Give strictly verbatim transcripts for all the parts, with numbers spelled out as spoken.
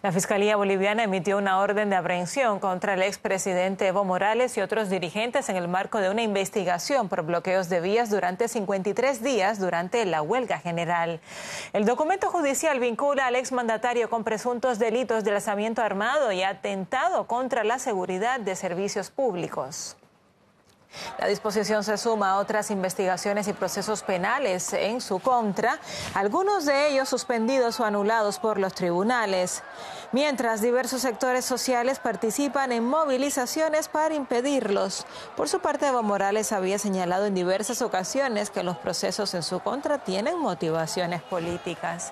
La Fiscalía Boliviana emitió una orden de aprehensión contra el expresidente Evo Morales y otros dirigentes en el marco de una investigación por bloqueos de vías durante cincuenta y tres días durante la huelga general. El documento judicial vincula al exmandatario con presuntos delitos de alzamiento armado y atentado contra la seguridad de servicios públicos. La disposición se suma a otras investigaciones y procesos penales en su contra, algunos de ellos suspendidos o anulados por los tribunales, mientras diversos sectores sociales participan en movilizaciones para impedirlos. Por su parte, Evo Morales había señalado en diversas ocasiones que los procesos en su contra tienen motivaciones políticas.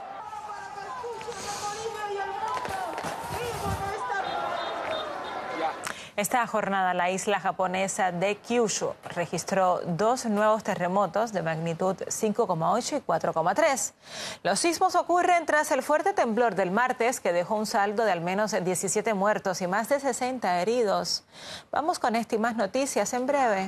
Esta jornada, la isla japonesa de Kyushu registró dos nuevos terremotos de magnitud cinco coma ocho y cuatro coma tres. Los sismos ocurren tras el fuerte temblor del martes, que dejó un saldo de al menos diecisiete muertos y más de sesenta heridos. Vamos con esto y más noticias en breve.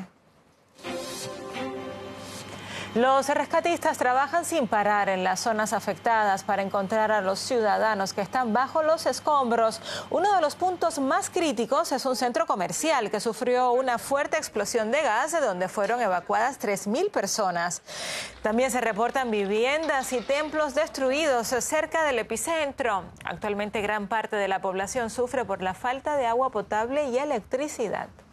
Los rescatistas trabajan sin parar en las zonas afectadas para encontrar a los ciudadanos que están bajo los escombros. Uno de los puntos más críticos es un centro comercial que sufrió una fuerte explosión de gas, de donde fueron evacuadas tres mil personas. También se reportan viviendas y templos destruidos cerca del epicentro. Actualmente gran parte de la población sufre por la falta de agua potable y electricidad.